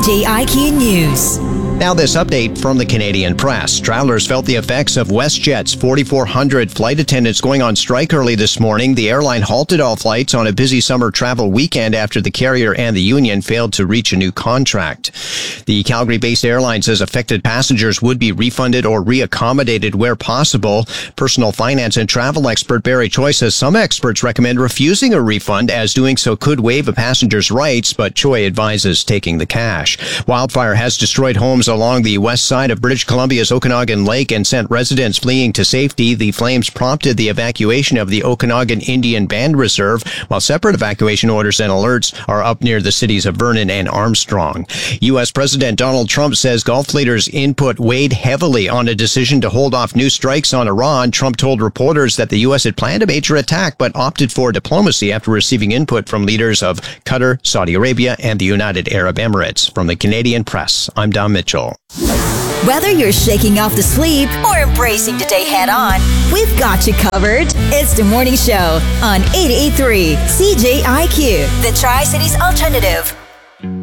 CJIQ News. Now this update from the Canadian Press. Travelers felt the effects of WestJet's 4,400 flight attendants going on strike early this morning. The airline halted all flights on a busy summer travel weekend after the carrier and the union failed to reach a new contract. The Calgary-based airline says affected passengers would be refunded or reaccommodated where possible. Personal finance and travel expert Barry Choi says some experts recommend refusing a refund, as doing so could waive a passenger's rights, but Choi advises taking the cash. Wildfire has destroyed homes along the west side of British Columbia's Okanagan Lake and sent residents fleeing to safety. The flames prompted the evacuation of the Okanagan Indian Band Reserve, while separate evacuation orders and alerts are up near the cities of Vernon and Armstrong. U.S. President Donald Trump says Gulf leaders' input weighed heavily on a decision to hold off new strikes on Iran. Trump told reporters that the U.S. had planned a major attack but opted for diplomacy after receiving input from leaders of Qatar, Saudi Arabia, and the United Arab Emirates. From the Canadian Press, I'm Don Mitchell. Whether you're shaking off the sleep or embracing the day head on, we've got you covered. It's the morning show on 88.3 CJIQ, the Tri-Cities Alternative.